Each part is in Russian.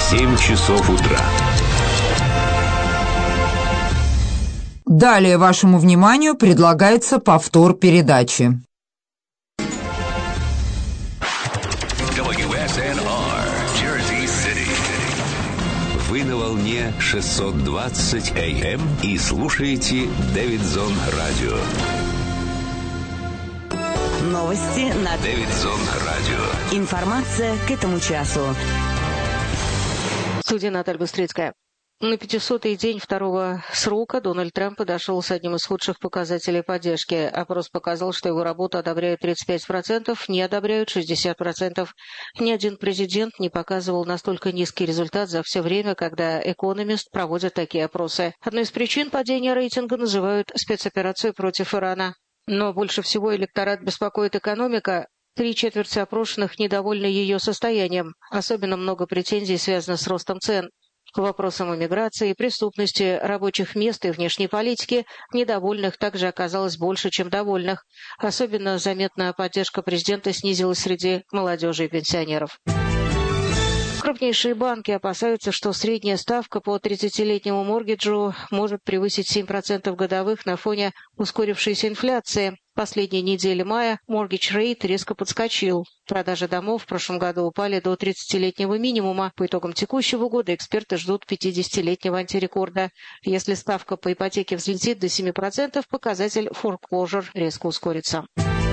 7 часов утра. Далее вашему вниманию предлагается повтор передачи. WSNR, Jersey City. Вы на волне 620 AM и слушаете Дэвидсон Радио. Новости на Дэвидсон Радио. Информация к этому часу. Студия Наталья Быстрицкая. На 500-й день второго срока Дональд Трамп подошел с одним из худших показателей поддержки. Опрос показал, что его работу одобряют 35%, не одобряют 60%. Ни один президент не показывал настолько низкий результат за все время, когда Economist проводит такие опросы. Одной из причин падения рейтинга называют спецоперацию против Ирана. Но больше всего электорат беспокоит экономика. 3/4 опрошенных недовольны ее состоянием. Особенно много претензий связано с ростом цен. К вопросам иммиграции, преступности, рабочих мест и внешней политики недовольных также оказалось больше, чем довольных. Особенно заметная поддержка президента снизилась среди молодежи и пенсионеров. Крупнейшие банки опасаются, что средняя ставка по 30-летнему моргиджу может превысить 7% годовых на фоне ускорившейся инфляции. В последние недели мая mortgage rate резко подскочил. Продажи домов в прошлом году упали до 30-летнего минимума. По итогам текущего года эксперты ждут 50-летнего антирекорда. Если ставка по ипотеке взлетит до 7%, показатель foreclosure резко ускорится.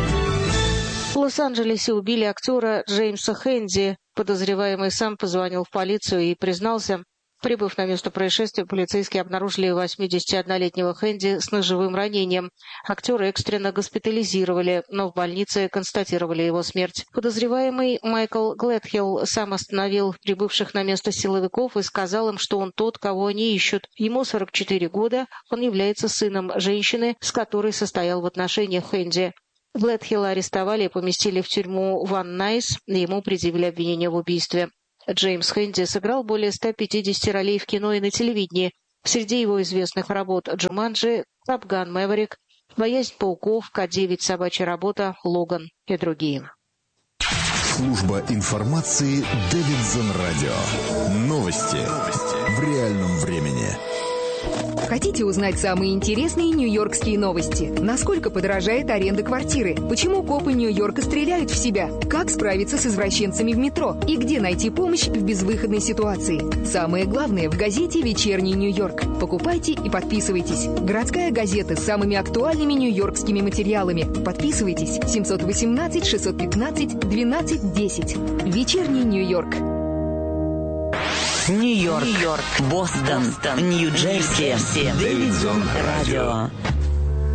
В Лос-Анджелесе убили актера Джеймса Хэнди. Подозреваемый сам позвонил в полицию и признался. Прибыв на место происшествия, полицейские обнаружили 81-летнего Хэнди с ножевым ранением. Актера экстренно госпитализировали, но в больнице констатировали его смерть. Подозреваемый Майкл Глэдхилл сам остановил прибывших на место силовиков и сказал им, что он тот, кого они ищут. Ему 44 года, он является сыном женщины, с которой состоял в отношениях Хэнди. Глэдхилла арестовали и поместили в тюрьму Ван Найс, и ему предъявили обвинение в убийстве. Джеймс Хэнди сыграл более 150 ролей в кино и на телевидении. Среди его известных работ «Джуманджи», «Топ Ган Мэверик», «Боязнь пауков», «К9», «Собачья работа», «Логан» и другие. Служба информации Дэвидсон Радио. Новости в реальном времени. Хотите узнать самые интересные нью-йоркские новости? Насколько подорожает аренда квартиры? Почему копы Нью-Йорка стреляют в себя? Как справиться с извращенцами в метро? И где найти помощь в безвыходной ситуации? Самое главное в газете «Вечерний Нью-Йорк». Покупайте и подписывайтесь. Городская газета с самыми актуальными нью-йоркскими материалами. Подписывайтесь. 718-615-1210. «Вечерний Нью-Йорк». Нью-Йорк, Бостон, Нью-Джерси, Дэвидсон Радио.